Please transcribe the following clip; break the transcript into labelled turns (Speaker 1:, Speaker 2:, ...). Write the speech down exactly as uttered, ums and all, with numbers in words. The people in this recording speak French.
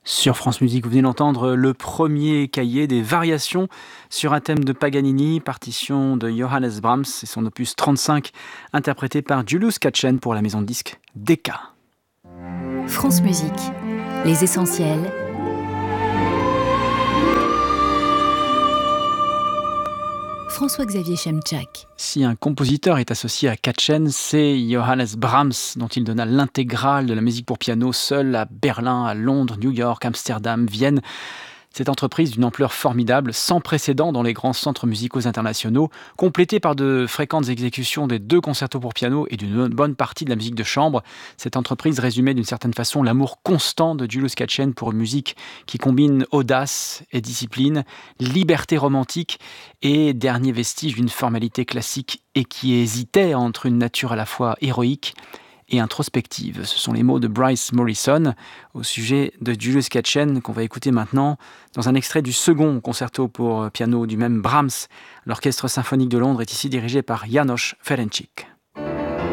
Speaker 1: Sur France Musique, vous venez d'entendre le premier cahier des variations sur un thème de Paganini, partition de Johannes Brahms et son opus trente-cinq, interprété par Julius Katchen pour la maison de disques Decca.
Speaker 2: France Musique, les essentiels. François-Xavier Chemchak.
Speaker 1: Si un compositeur est associé à Katchen, c'est Johannes Brahms, dont il donna l'intégrale de la musique pour piano seul à Berlin, à Londres, New York, Amsterdam, Vienne. Cette entreprise d'une ampleur formidable, sans précédent dans les grands centres musicaux internationaux, complétée par de fréquentes exécutions des deux concertos pour piano et d'une bonne partie de la musique de chambre, cette entreprise résumait d'une certaine façon l'amour constant de Julius Katchen pour une musique qui combine audace et discipline, liberté romantique et dernier vestige d'une formalité classique et qui hésitait entre une nature à la fois héroïque et introspective. Ce sont les mots de Bryce Morrison au sujet de Julius Katchen qu'on va écouter maintenant dans un extrait du second concerto pour piano du même Brahms. L'Orchestre symphonique de Londres est ici dirigé par János Ferencsik.